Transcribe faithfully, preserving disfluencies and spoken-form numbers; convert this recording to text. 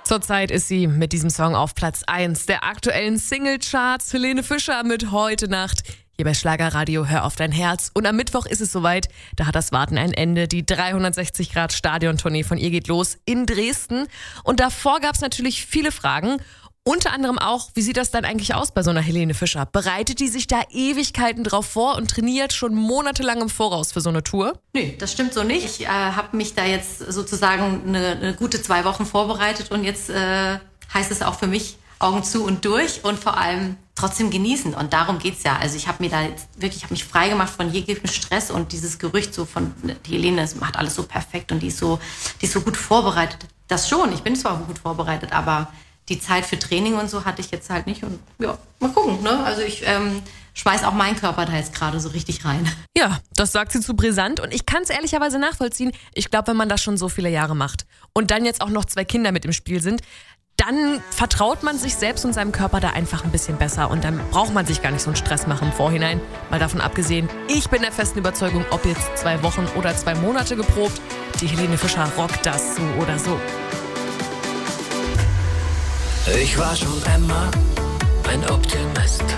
Zurzeit ist sie mit diesem Song auf Platz eins der aktuellen Singlecharts. Helene Fischer mit Heute Nacht. Hier bei Schlagerradio Hör auf dein Herz. Und am Mittwoch ist es soweit. Da hat das Warten ein Ende. Die dreihundertsechzig Grad Stadiontournee von ihr geht los in Dresden. Und davor gab es natürlich viele Fragen. Unter anderem auch, wie sieht das dann eigentlich aus bei so einer Helene Fischer? Bereitet die sich da Ewigkeiten drauf vor und trainiert schon monatelang im Voraus für so eine Tour? Nö, das stimmt so nicht. Ich äh, habe mich da jetzt sozusagen eine, eine gute zwei Wochen vorbereitet und jetzt äh, heißt es auch für mich Augen zu und durch und vor allem trotzdem genießen. Und darum geht's ja. Also ich habe mir da jetzt wirklich, ich habe mich frei gemacht von jeglichem Stress und dieses Gerücht so von, die Helene macht alles so perfekt und die ist so, die ist so gut vorbereitet. Das schon, ich bin zwar gut vorbereitet, aber die Zeit für Training und so hatte ich jetzt halt nicht. Und ja, mal gucken. Ne? Also ich ähm, schmeiß auch meinen Körper da jetzt gerade so richtig rein. Ja, das sagt sie zu brisant und ich kann es ehrlicherweise nachvollziehen. Ich glaube, wenn man das schon so viele Jahre macht und dann jetzt auch noch zwei Kinder mit im Spiel sind, dann vertraut man sich selbst und seinem Körper da einfach ein bisschen besser und dann braucht man sich gar nicht so einen Stress machen im Vorhinein. Mal davon abgesehen, ich bin der festen Überzeugung, ob jetzt zwei Wochen oder zwei Monate geprobt, die Helene Fischer rockt das so oder so. Ich war schon immer ein Optimist.